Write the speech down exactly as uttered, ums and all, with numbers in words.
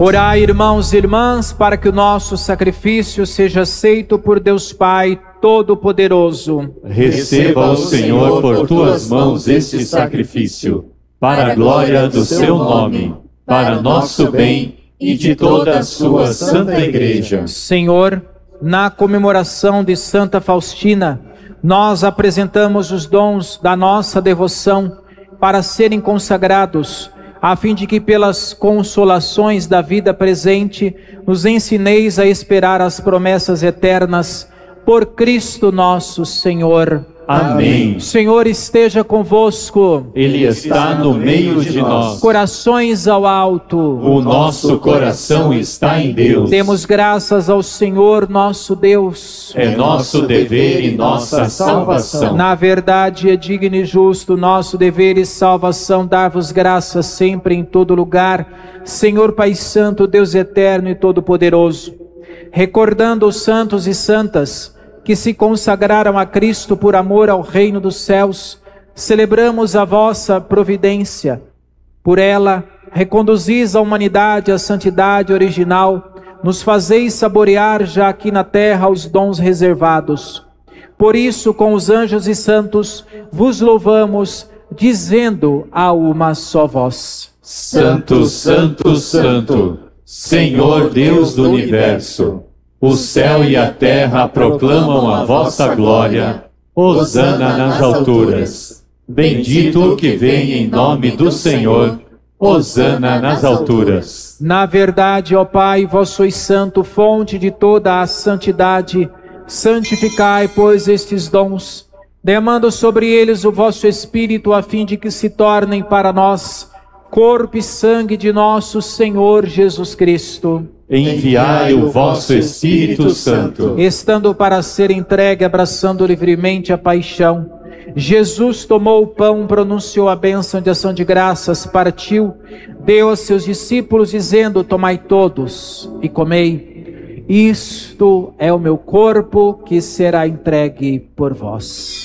Orai, irmãos e irmãs, para que o nosso sacrifício seja aceito por Deus Pai Todo-Poderoso. Receba o Senhor por tuas mãos este sacrifício, para a glória do seu nome, para nosso bem e de toda a sua santa Igreja. Senhor, na comemoração de Santa Faustina, nós apresentamos os dons da nossa devoção para serem consagrados, a fim de que pelas consolações da vida presente nos ensineis a esperar as promessas eternas por Cristo nosso Senhor. Amém. O Senhor esteja convosco. Ele está no meio de nós. Corações ao alto. O nosso coração está em Deus. Demos graças ao Senhor nosso Deus. É nosso dever e nossa salvação. Na verdade, é digno e justo nosso dever e salvação dar-vos graças sempre em todo lugar, Senhor Pai Santo, Deus eterno e todo-poderoso. Recordando os santos e santas que se consagraram a Cristo por amor ao reino dos céus, celebramos a vossa providência. Por ela, reconduzis a humanidade à santidade original, nos fazeis saborear já aqui na terra os dons reservados. Por isso, com os anjos e santos, vos louvamos, dizendo a uma só voz: Santo, Santo, Santo, Senhor Deus do Universo, o céu e a terra proclamam a vossa glória. Hosana nas alturas. Bendito o que vem em nome do Senhor. Hosana nas alturas. Na verdade, ó Pai, vós sois santo, fonte de toda a santidade. Santificai, pois, estes dons, derramando sobre eles o vosso Espírito, a fim de que se tornem para nós corpo e sangue de nosso Senhor Jesus Cristo. Enviai o vosso Espírito Santo. Estando para ser entregue, abraçando livremente a paixão, Jesus tomou o pão, pronunciou a bênção de ação de graças, partiu, deu a seus discípulos, dizendo: tomai todos e comei. Isto é o meu corpo que será entregue por vós.